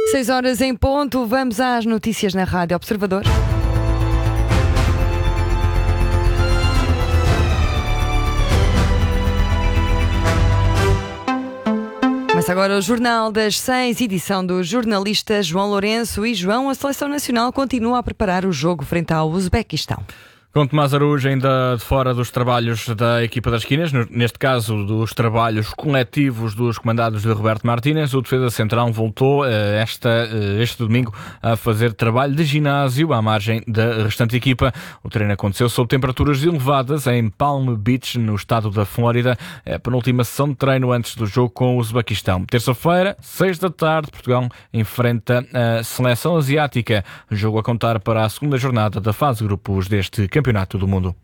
6 horas em ponto, vamos às notícias na Rádio Observador. Começa agora o Jornal das 6, edição do jornalista João Lourenço. E João, a Seleção Nacional continua a preparar o jogo frente ao Uzbequistão. Com Tomás Araújo ainda de fora dos trabalhos da equipa das esquinas, neste caso dos trabalhos coletivos dos comandados de Roberto Martínez, o defesa central voltou este domingo a fazer trabalho de ginásio à margem da restante equipa. O treino aconteceu sob temperaturas elevadas em Palm Beach, no estado da Flórida. É a penúltima sessão de treino antes do jogo com o Uzbequistão. Terça-feira, 6 da tarde, Portugal enfrenta a seleção asiática. Jogo a contar para a segunda jornada da fase de grupos deste Campeonato do Mundo.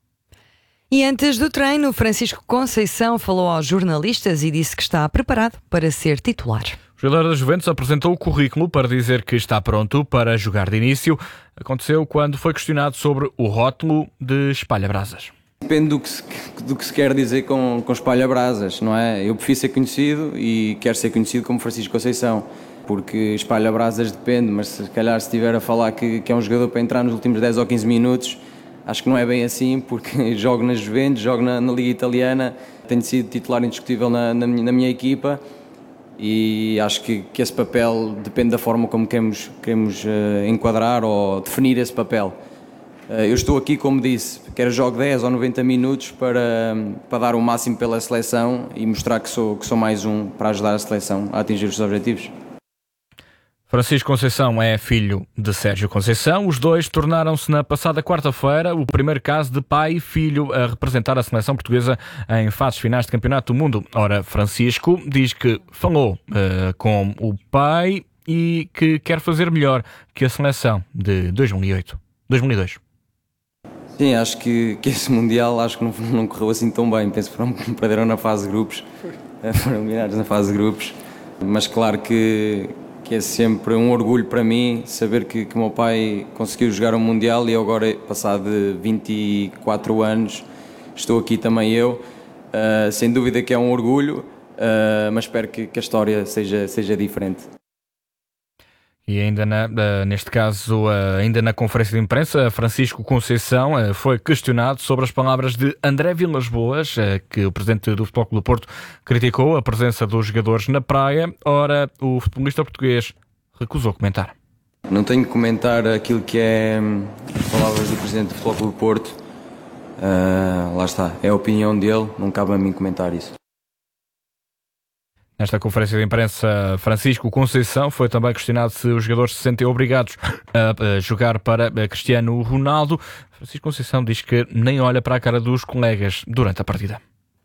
E antes do treino, Francisco Conceição falou aos jornalistas e disse que está preparado para ser titular. O jogador da Juventus apresentou o currículo para dizer que está pronto para jogar de início. Aconteceu quando foi questionado sobre o rótulo de espalha-brasas. Depende do que se quer dizer com espalha-brasas, não é? Eu prefiro ser conhecido e quero ser conhecido como Francisco Conceição, porque espalha-brasas depende, mas se calhar se estiver a falar que é um jogador para entrar nos últimos 10 ou 15 minutos, acho que não é bem assim, porque jogo na Juventus, jogo na Liga Italiana, tenho sido titular indiscutível na minha equipa e acho que esse papel depende da forma como queremos enquadrar ou definir esse papel. Eu estou aqui, como disse, quer jogo 10 ou 90 minutos para dar o máximo pela seleção e mostrar que sou mais um para ajudar a seleção a atingir os seus objetivos. Francisco Conceição é filho de Sérgio Conceição. Os dois tornaram-se na passada quarta-feira o primeiro caso de pai e filho a representar a seleção portuguesa em fases finais de Campeonato do Mundo. Ora, Francisco diz que falou com o pai e que quer fazer melhor que a seleção de 2002. Sim, acho que esse Mundial não correu assim tão bem. Penso que perderam na fase de grupos, foram eliminados na fase de grupos, mas claro que é sempre um orgulho para mim saber que o meu pai conseguiu jogar um Mundial e agora, passado de 24 anos, estou aqui também eu. Sem dúvida que é um orgulho, mas espero que a história seja diferente. E ainda neste caso, ainda na conferência de imprensa, Francisco Conceição foi questionado sobre as palavras de André Vilas-Boas, que o presidente do Futebol Clube do Porto criticou a presença dos jogadores na praia. Ora, o futebolista português recusou comentar. Não tenho que comentar aquilo que é as palavras do presidente do Futebol Clube do Porto. Lá está, é a opinião dele, não cabe a mim comentar isso. Nesta conferência de imprensa, Francisco Conceição foi também questionado se os jogadores se sentem obrigados a jogar para Cristiano Ronaldo. Francisco Conceição diz que nem olha para a cara dos colegas durante a partida.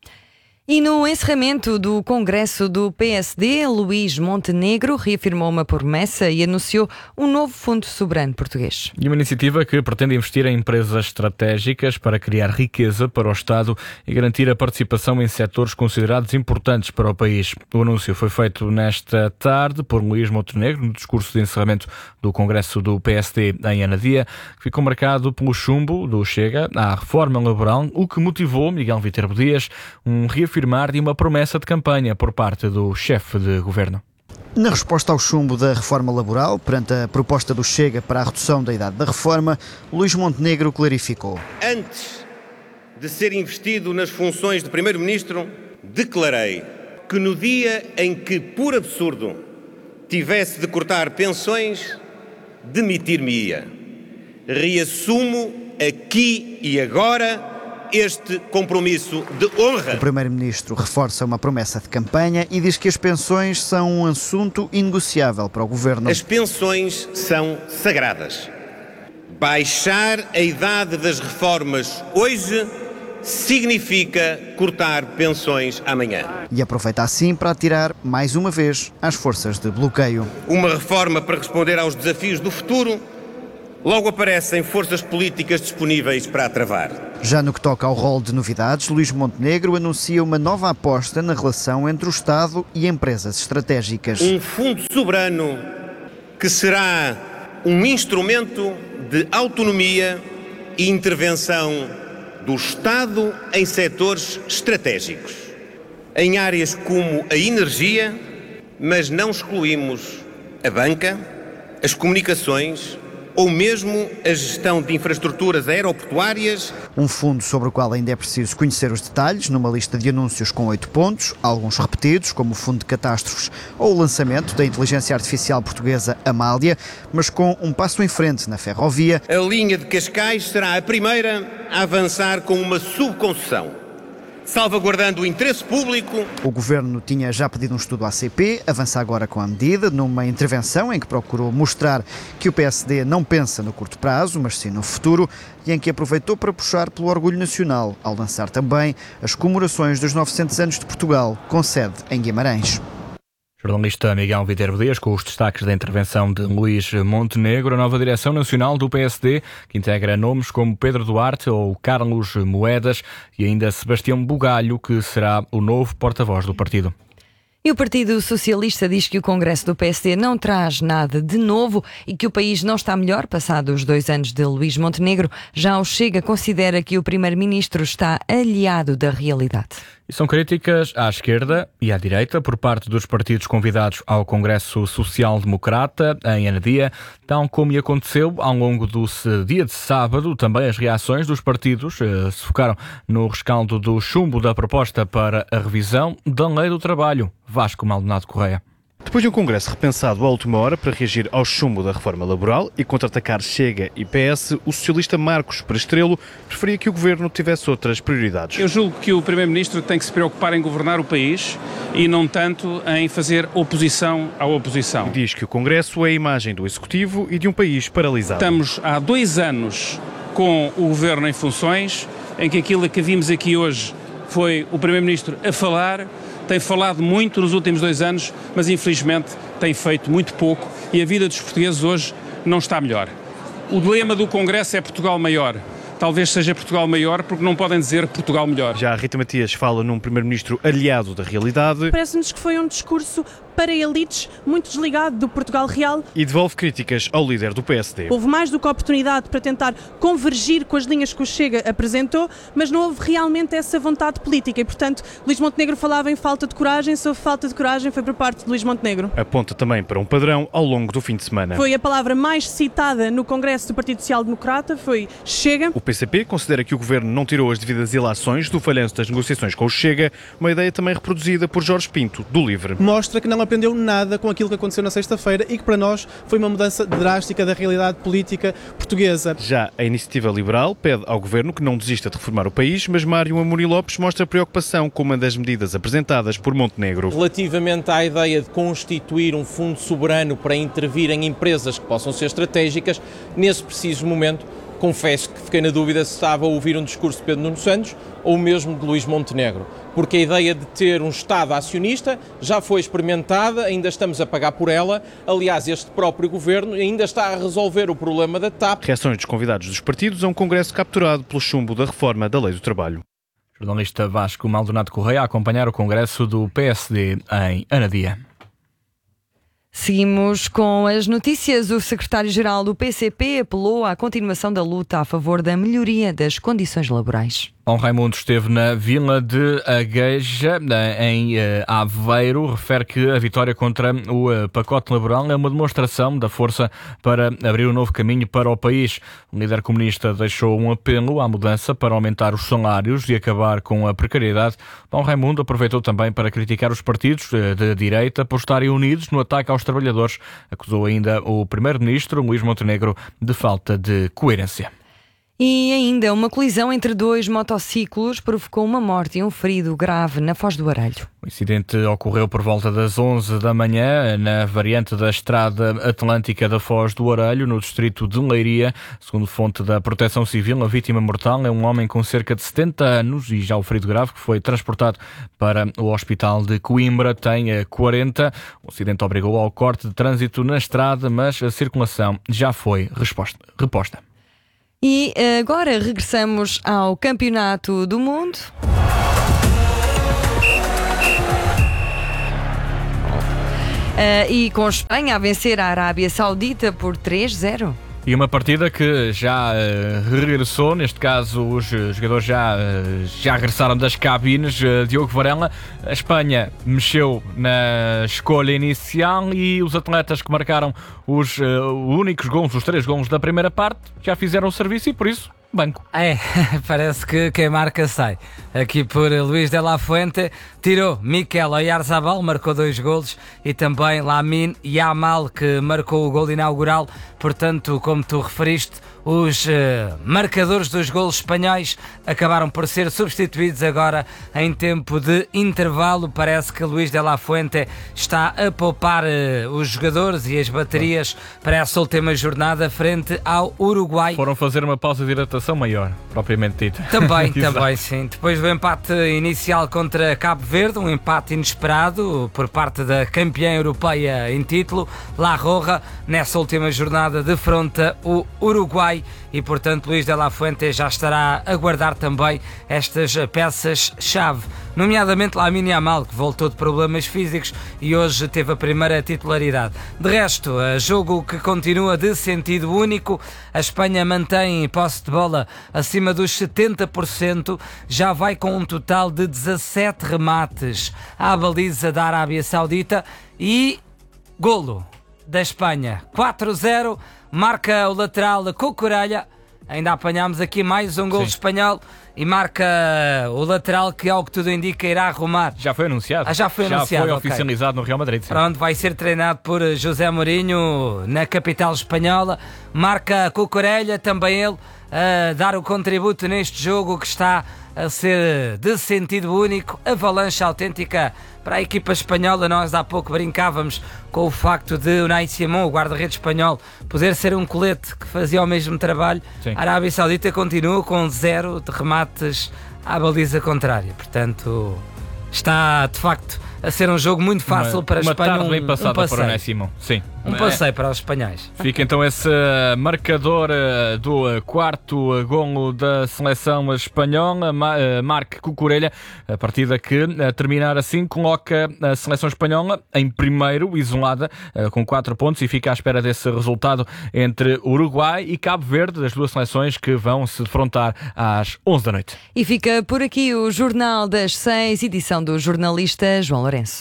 E no encerramento do Congresso do PSD, Luís Montenegro reafirmou uma promessa e anunciou um novo Fundo Soberano Português. E uma iniciativa que pretende investir em empresas estratégicas para criar riqueza para o Estado e garantir a participação em setores considerados importantes para o país. O anúncio foi feito nesta tarde por Luís Montenegro no discurso de encerramento do Congresso do PSD em Anadia, que ficou marcado pelo chumbo do Chega à reforma laboral, o que motivou Miguel Viterbo Dias reafirmar de uma promessa de campanha por parte do chefe de governo. Na resposta ao chumbo da reforma laboral, perante a proposta do Chega para a redução da idade da reforma, Luís Montenegro clarificou. Antes de ser investido nas funções de Primeiro-Ministro, declarei que no dia em que, por absurdo, tivesse de cortar pensões, demitir-me-ia. Reassumo aqui e agora este compromisso de honra. O Primeiro-Ministro reforça uma promessa de campanha e diz que as pensões são um assunto inegociável para o Governo. As pensões são sagradas. Baixar a idade das reformas hoje significa cortar pensões amanhã. E aproveita assim para atirar, mais uma vez, às forças de bloqueio. Uma reforma para responder aos desafios do futuro, logo aparecem forças políticas disponíveis para a travar. Já no que toca ao rol de novidades, Luís Montenegro anuncia uma nova aposta na relação entre o Estado e empresas estratégicas. Um fundo soberano que será um instrumento de autonomia e intervenção do Estado em setores estratégicos, em áreas como a energia, mas não excluímos a banca, as comunicações ou mesmo a gestão de infraestruturas aeroportuárias. Um fundo sobre o qual ainda é preciso conhecer os detalhes, numa lista de anúncios com 8 pontos, alguns repetidos, como o Fundo de Catástrofes ou o lançamento da inteligência artificial portuguesa Amália, mas com um passo em frente na ferrovia. A linha de Cascais será a primeira a avançar com uma subconcessão, salvaguardando o interesse público. O Governo tinha já pedido um estudo à ACP, avança agora com a medida, numa intervenção em que procurou mostrar que o PSD não pensa no curto prazo, mas sim no futuro, e em que aproveitou para puxar pelo orgulho nacional, ao lançar também as comemorações dos 900 anos de Portugal, com sede em Guimarães. Jornalista Miguel Viterbo Dias, com os destaques da intervenção de Luís Montenegro. A nova direção nacional do PSD, que integra nomes como Pedro Duarte ou Carlos Moedas e ainda Sebastião Bugalho, que será o novo porta-voz do partido. E o Partido Socialista diz que o Congresso do PSD não traz nada de novo e que o país não está melhor passados os 2 anos de Luís Montenegro. Já o Chega considera que o Primeiro-Ministro está aliado da realidade. E são críticas à esquerda e à direita por parte dos partidos convidados ao Congresso Social Democrata em Anadia, tal como aconteceu ao longo do dia de sábado. Também as reações dos partidos se focaram no rescaldo do chumbo da proposta para a revisão da Lei do Trabalho. Vasco Maldonado Correia. Depois de um congresso repensado à última hora para reagir ao chumbo da reforma laboral e contra-atacar Chega e PS, o socialista Marcos Prestrelo preferia que o governo tivesse outras prioridades. Eu julgo que o Primeiro-Ministro tem que se preocupar em governar o país e não tanto em fazer oposição à oposição. Diz que o congresso é a imagem do Executivo e de um país paralisado. Estamos há 2 anos com o governo em funções, em que aquilo que vimos aqui hoje foi o Primeiro-Ministro a falar. Tem falado muito nos últimos 2 anos, mas infelizmente tem feito muito pouco e a vida dos portugueses hoje não está melhor. O lema do Congresso é Portugal maior. Talvez seja Portugal maior porque não podem dizer Portugal melhor. Já a Rita Matias fala num Primeiro-Ministro aliado da realidade. Parece-nos que foi um discurso para elites, muito desligado do Portugal real. E devolve críticas ao líder do PSD. Houve mais do que oportunidade para tentar convergir com as linhas que o Chega apresentou, mas não houve realmente essa vontade política e, portanto, Luís Montenegro falava em falta de coragem. Se houve falta de coragem, foi por parte de Luís Montenegro. Aponta também para um padrão ao longo do fim de semana. Foi a palavra mais citada no Congresso do Partido Social Democrata, foi Chega. O PCP considera que o Governo não tirou as devidas ilações do falhanço das negociações com o Chega, uma ideia também reproduzida por Jorge Pinto, do LIVRE. Mostra que não aprendeu nada com aquilo que aconteceu na sexta-feira e que para nós foi uma mudança drástica da realidade política portuguesa. Já a Iniciativa Liberal pede ao Governo que não desista de reformar o país, mas Mário Amorim Lopes mostra preocupação com uma das medidas apresentadas por Montenegro. Relativamente à ideia de constituir um fundo soberano para intervir em empresas que possam ser estratégicas, nesse preciso momento, confesso que fiquei na dúvida se estava a ouvir um discurso de Pedro Nuno Santos ou mesmo de Luís Montenegro, porque a ideia de ter um Estado acionista já foi experimentada, ainda estamos a pagar por ela. Aliás, este próprio Governo ainda está a resolver o problema da TAP. Reações dos convidados dos partidos a um congresso capturado pelo chumbo da reforma da Lei do Trabalho. Jornalista Vasco Maldonado Correia a acompanhar o congresso do PSD em Anadia. Seguimos com as notícias. O secretário-geral do PCP apelou à continuação da luta a favor da melhoria das condições laborais. Paulo Raimundo esteve na Vila de Agueja, em Aveiro. Refere que a vitória contra o pacote laboral é uma demonstração da força para abrir um novo caminho para o país. O líder comunista deixou um apelo à mudança para aumentar os salários e acabar com a precariedade. Paulo Raimundo aproveitou também para criticar os partidos de direita por estarem unidos no ataque aos trabalhadores. Acusou ainda o primeiro-ministro, Luís Montenegro, de falta de coerência. E ainda uma colisão entre 2 motociclos provocou uma morte e um ferido grave na Foz do Arelho. O incidente ocorreu por volta das 11 da manhã na variante da Estrada Atlântica da Foz do Arelho, no distrito de Leiria. Segundo fonte da Proteção Civil, a vítima mortal é um homem com cerca de 70 anos e já o ferido grave, que foi transportado para o Hospital de Coimbra, tem 40. O acidente obrigou ao corte de trânsito na estrada, mas a circulação já foi reposta. E agora regressamos ao Campeonato do Mundo. E com Espanha a vencer a Arábia Saudita por 3-0. E uma partida que já regressou, neste caso os jogadores já regressaram das cabines. Diogo Varela, a Espanha mexeu na escolha inicial e os atletas que marcaram os únicos gols, os 3 gols da primeira parte, já fizeram o serviço e por isso banco. Parece que quem marca sai. Aqui por Luís de la Fuente, tirou Mikel Oyarzabal, marcou 2 golos, e também Lamine Yamal, que marcou o gol inaugural. Portanto, como tu referiste, os marcadores dos golos espanhóis acabaram por ser substituídos agora em tempo de intervalo. Parece que Luís de la Fuente está a poupar os jogadores e as baterias para essa última jornada frente ao Uruguai. Foram fazer uma pausa de hidratação maior, propriamente dita. Também, sim. Depois do empate inicial contra Cabo Verde, um empate inesperado por parte da campeã europeia em título, La Roja, nessa última jornada defronta o Uruguai. E portanto Luís de la Fuente já estará a guardar também estas peças-chave, nomeadamente Lamine Yamal, que voltou de problemas físicos e hoje teve a primeira titularidade. De resto, jogo que continua de sentido único. A Espanha mantém posse de bola acima dos 70%, já vai com um total de 17 remates à baliza da Arábia Saudita e golo da Espanha, 4-0, marca o lateral Cucurella. Ainda apanhámos aqui mais um gol espanhol e marca o lateral que, ao que tudo indica, irá arrumar. Já foi anunciado. Já foi oficializado no Real Madrid. Sim. Pronto, vai ser treinado por José Mourinho na capital espanhola. Marca Cucurella, também ele, a dar o contributo neste jogo que está a ser de sentido único. Avalanche autêntica para a equipa espanhola. Nós há pouco brincávamos com o facto de Unai Simón, o guarda-redes espanhol, poder ser um colete que fazia o mesmo trabalho. Sim. A Arábia Saudita continua com 0 de remates à baliza contrária. Portanto, está de facto a ser um jogo muito fácil para a Espanha. Uma tarde bem passada para o Unai Simón. Sim. Um passeio para os espanhóis. Fica então esse marcador do quarto golo da seleção espanhola, Marc Cucurella. A partida que, a terminar assim, coloca a seleção espanhola em primeiro, isolada, com 4 pontos, e fica à espera desse resultado entre Uruguai e Cabo Verde, das duas seleções que vão se defrontar às 11 da noite. E fica por aqui o Jornal das 6, edição do jornalista João Lourenço.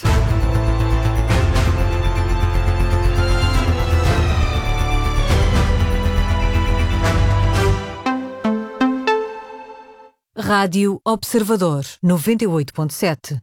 Rádio Observador 98.7.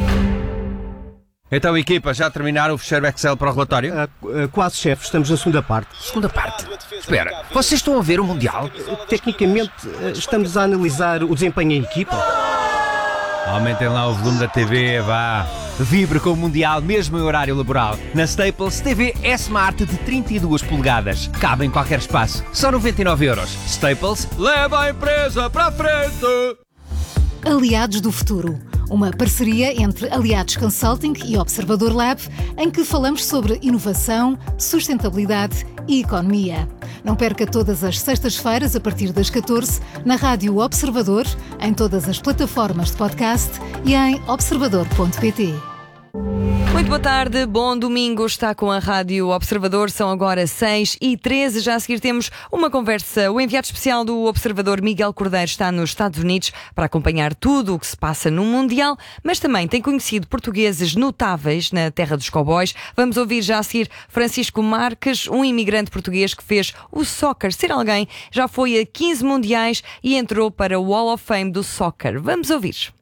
Então, equipa, já terminaram o fecheiro Excel para o relatório? Quase, chefe. Estamos na segunda parte. Segunda parte? Espera, vocês estão a ver o Mundial? Tecnicamente, estamos a analisar o desempenho em equipa. Aumentem lá o volume da TV, vá. Vibre com o Mundial mesmo em horário laboral. Na Staples, TV S-Smart de 32 polegadas. Cabe em qualquer espaço. Só 99€. Staples, leva a empresa para a frente! Aliados do Futuro. Uma parceria entre Aliados Consulting e Observador Lab, em que falamos sobre inovação, sustentabilidade e economia. Não perca todas as sextas-feiras, a partir das 14, na Rádio Observador, em todas as plataformas de podcast e em observador.pt. Muito boa tarde, bom domingo, está com a Rádio Observador, são agora 6h13, já a seguir temos uma conversa. O enviado especial do Observador, Miguel Cordeiro, está nos Estados Unidos para acompanhar tudo o que se passa no Mundial, mas também tem conhecido portugueses notáveis na terra dos cowboys. Vamos ouvir já a seguir Francisco Marques, um imigrante português que fez o soccer ser alguém, já foi a 15 mundiais e entrou para o Hall of Fame do soccer. Vamos ouvir.